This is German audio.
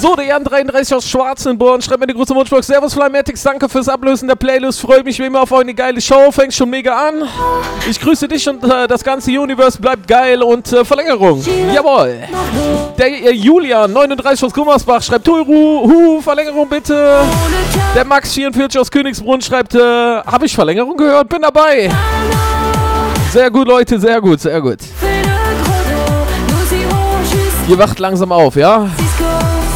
So, der Jan 33 aus Schwarzenborn schreibt mir die große Wunschbox. Servus Flymatics, danke fürs Ablösen der Playlist. Freue mich wie immer auf eine geile Show. Fängt schon mega an. Ich grüße dich und das ganze Universe bleibt geil und Verlängerung. Jawohl. Der Julian 39 aus Gummersbach schreibt Verlängerung bitte. Der Max 44 aus Königsbrunn schreibt, habe ich Verlängerung gehört? Bin dabei. Sehr gut, Leute, sehr gut, sehr gut. Ihr wacht langsam auf, ja?